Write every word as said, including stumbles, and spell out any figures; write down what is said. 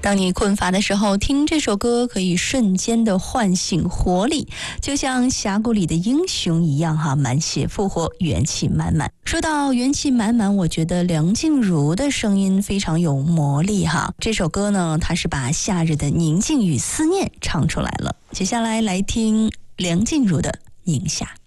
当你困乏的时候，听这首歌可以瞬间的唤醒活力，就像峡谷里的英雄一样哈，满血复活，元气满满。说到元气满满，我觉得梁静茹的声音非常有魔力哈。这首歌呢，它是把夏日的宁静与思念唱出来了。接下来来听梁静茹的《宁夏》。